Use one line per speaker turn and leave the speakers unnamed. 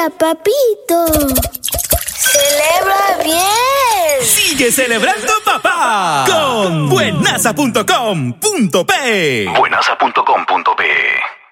Mira, papito. ¡Celebra bien!
¡Sigue celebrando, papá! Con buenaza.com.pe.
Buenaza.com.pe